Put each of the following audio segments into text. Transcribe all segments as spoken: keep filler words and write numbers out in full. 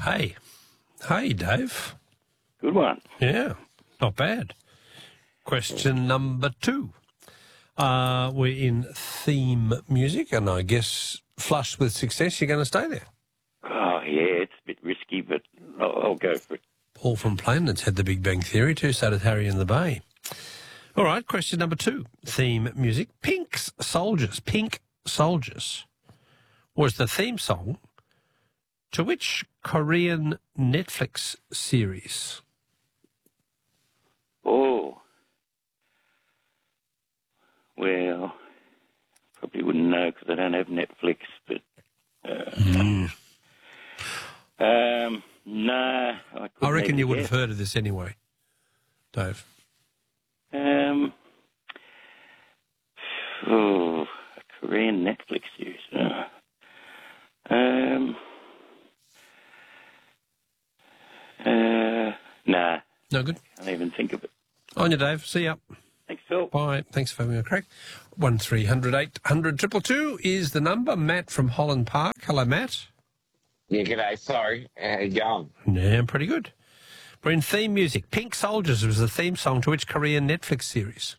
Hey. Hey, Dave. Good one. Yeah, not bad. Question number two. Uh, we're in theme music, and I guess flushed with success, you're going to stay there. Oh, yeah, it's a bit risky, but I'll, I'll go for it. Paul from Plainlands had the Big Bang Theory too, so did Harry in the Bay. All right, question number two. Theme music. Pink's Soldiers, Pink Soldiers, was the theme song to which Korean Netflix series? Oh. Well, probably wouldn't know because I don't have Netflix, but... Uh, Mm. Um, no. I, I reckon you would guess. have heard of this anyway, Dave. Um, oh, a Korean Netflix series. Uh, um, uh, nah. No good? Can't even think of it. On you, Dave. See ya. Thanks, Phil. Bye. Thanks for having a crack. One three hundred eight hundred two two two is the number. Matt from Holland Park. Hello, Matt. Yeah, g'day. Sorry. How you going? Yeah, I'm pretty good. We're in theme music. Pink Soldiers was the theme song to which Korean Netflix series?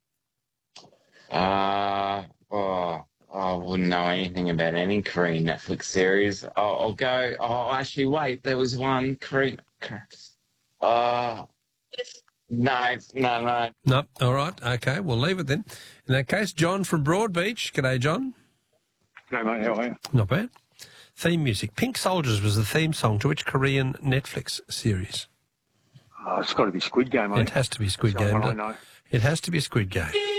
Uh, oh, I wouldn't know anything about any Korean Netflix series. I'll, I'll go. Oh, actually, wait. There was one Korean. Uh, no, no, no. No. All right. Okay, we'll leave it then. In that case, John from Broadbeach. G'day, John. G'day, mate. How are you? Not bad. Theme music. Pink Soldiers was the theme song to which Korean Netflix series? Oh, it's got to be Squid Game, mate. It has to be Squid That's the Game. one I know. It has to be Squid Game.